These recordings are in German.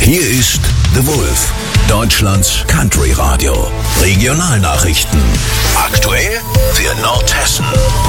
Hier ist The Wolf, Deutschlands Country Radio. Regionalnachrichten. Aktuell für Nordhessen.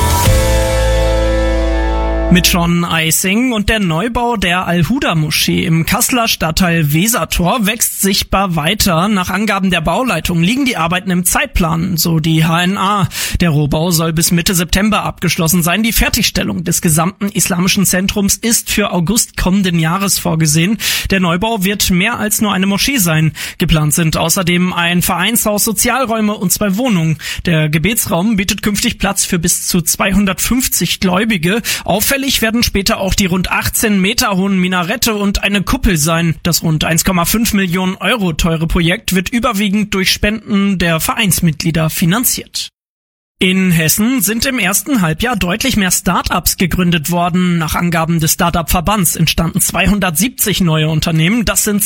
Mit John Eising und der Neubau der Al-Huda-Moschee im Kasseler Stadtteil Wesertor wächst sichtbar weiter. Nach Angaben der Bauleitung liegen die Arbeiten im Zeitplan, so die HNA. Der Rohbau soll bis Mitte September abgeschlossen sein. Die Fertigstellung des gesamten islamischen Zentrums ist für August kommenden Jahres vorgesehen. Der Neubau wird mehr als nur eine Moschee sein. Geplant sind außerdem ein Vereinshaus, Sozialräume und 2 Wohnungen. Der Gebetsraum bietet künftig Platz für bis zu 250 Gläubige. Auffällig werden später auch die rund 18 Meter hohen Minarette und eine Kuppel sein. Das rund 1,5 Millionen Euro teure Projekt wird überwiegend durch Spenden der Vereinsmitglieder finanziert. In Hessen sind im ersten Halbjahr deutlich mehr Start-ups gegründet worden. Nach Angaben des Start-up-Verbands entstanden 270 neue Unternehmen. Das sind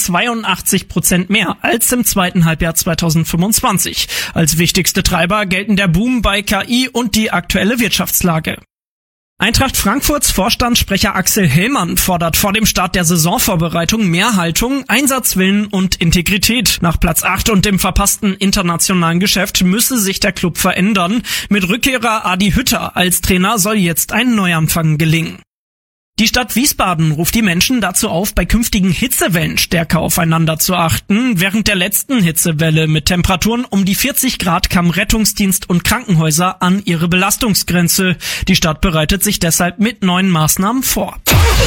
82% mehr als im zweiten Halbjahr 2025. Als wichtigste Treiber gelten der Boom bei KI und die aktuelle Wirtschaftslage. Eintracht Frankfurts Vorstandssprecher Axel Hellmann fordert vor dem Start der Saisonvorbereitung mehr Haltung, Einsatzwillen und Integrität. Nach Platz 8 und dem verpassten internationalen Geschäft müsse sich der Club verändern. Mit Rückkehrer Adi Hütter als Trainer soll jetzt ein Neuanfang gelingen. Die Stadt Wiesbaden ruft die Menschen dazu auf, bei künftigen Hitzewellen stärker aufeinander zu achten. Während der letzten Hitzewelle mit Temperaturen um die 40 Grad kamen Rettungsdienst und Krankenhäuser an ihre Belastungsgrenze. Die Stadt bereitet sich deshalb mit neuen Maßnahmen vor.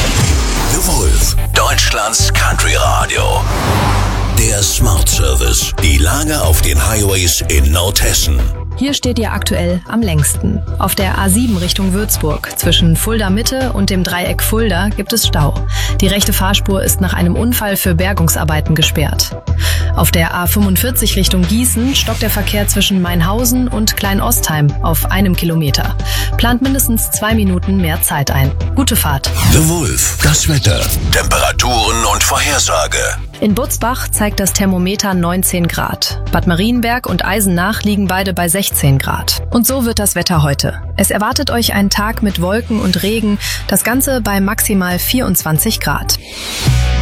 The Wolf, Deutschlands Country Radio. Der Smart Service. Die Lage auf den Highways in Nordhessen. Hier steht ihr aktuell am längsten. Auf der A7 Richtung Würzburg zwischen Fulda Mitte und dem Dreieck Fulda gibt es Stau. Die rechte Fahrspur ist nach einem Unfall für Bergungsarbeiten gesperrt. Auf der A45 Richtung Gießen stockt der Verkehr zwischen Mainhausen und Kleinostheim auf 1 Kilometer. Plant mindestens 2 Minuten mehr Zeit ein. Gute Fahrt. The Wolf, das Wetter, Temperaturen und Vorhersage. In Butzbach zeigt das Thermometer 19 Grad. Bad Marienberg und Eisenach liegen beide bei 16 Grad. Und so wird das Wetter heute. Es erwartet euch ein Tag mit Wolken und Regen, das Ganze bei maximal 24 Grad.